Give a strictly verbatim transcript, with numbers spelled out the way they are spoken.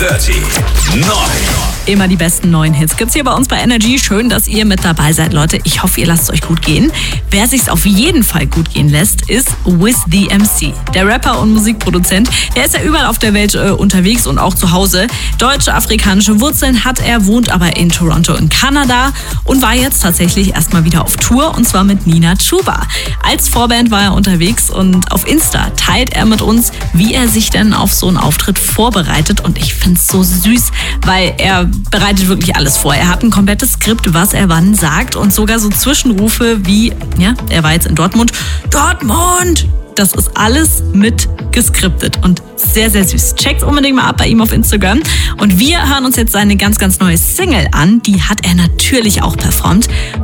Dirty neun. Immer die besten neuen Hits gibt's hier bei uns bei Energy. Schön, dass ihr mit dabei seid, Leute. Ich hoffe, ihr lasst es euch gut gehen. Wer sich's auf jeden Fall gut gehen lässt, ist Wiz The M C. Der Rapper und Musikproduzent. Der ist ja überall auf der Welt äh, unterwegs und auch zu Hause. Deutsche, afrikanische Wurzeln hat er, wohnt aber in Toronto in Kanada und war jetzt tatsächlich erstmal wieder auf Tour, und zwar mit Nina Chuba. Als Vorband war er unterwegs und auf Insta teilt er mit uns, wie er sich denn auf so einen Auftritt vorbereitet, und ich find's so süß, weil er bereitet wirklich alles vor. Er hat ein komplettes Skript, was er wann sagt, und sogar so Zwischenrufe wie, ja, er war jetzt in Dortmund, Dortmund! Das ist alles mit geskriptet und sehr, sehr süß. Checkt unbedingt mal ab bei ihm auf Instagram. Und wir hören uns jetzt seine ganz, ganz neue Single an. Die hat er natürlich auch performt.